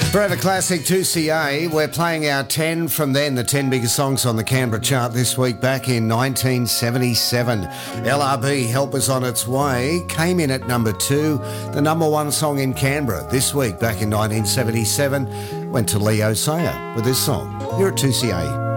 Forever Classic 2CA, we're playing our 10 from then, the 10 biggest songs on the Canberra chart this week back in 1977. LRB, Help Is On Its Way, came in at number 2. The number 1 song in Canberra this week back in 1977 went to Leo Sayer with this song. Here at 2CA.